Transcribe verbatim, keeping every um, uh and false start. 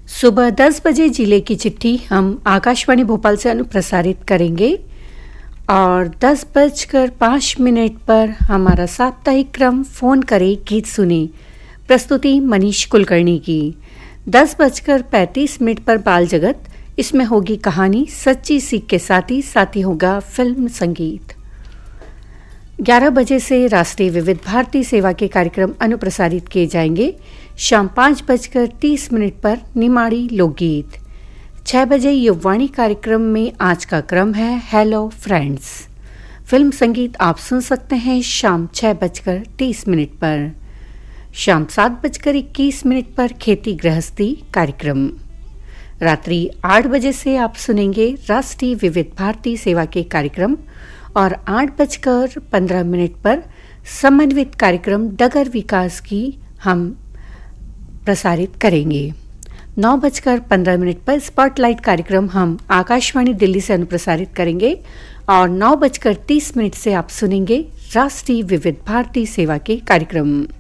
सुबह दस बजे जिले की चिट्ठी हम आकाशवाणी भोपाल से अनुप्रसारित करेंगे और दस बजकर पाँच मिनट पर हमारा साप्ताहिक क्रम फोन करे गीत सुने प्रस्तुति मनीष कुलकर्णी की। दस बजकर पैंतीस मिनट पर बाल जगत, इसमें होगी कहानी सच्ची सीख के साथ ही साथ ही होगा फिल्म संगीत। ग्यारह बजे से राष्ट्रीय विविध भारती सेवा के कार्यक्रम अनुप्रसारित किए जाएंगे। शाम पाँच बजकर तीस मिनट पर निमाड़ी लोकगीत। छह बजे युववाणी कार्यक्रम में आज का क्रम है हेलो फ्रेंड्स। फिल्म संगीत आप सुन सकते हैं शाम छह बजकर तीस मिनट पर। शाम सात बजकर इक्कीस मिनट पर खेती गृहस्थी कार्यक्रम। रात्रि आठ बजे से आप सुनेंगे राष्ट्रीय विविध भारती सेवा के कार्यक्रम और आठ बजकर पंद्रह मिनट पर समन्वित कार्यक्रम डगर विकास की हम प्रसारित करेंगे। नौ बजकर पंद्रह मिनट पर स्पॉटलाइट कार्यक्रम हम आकाशवाणी दिल्ली से अनुप्रसारित करेंगे और नौ बजकर तीस मिनट से आप सुनेंगे राष्ट्रीय विविध भारती सेवा के कार्यक्रम।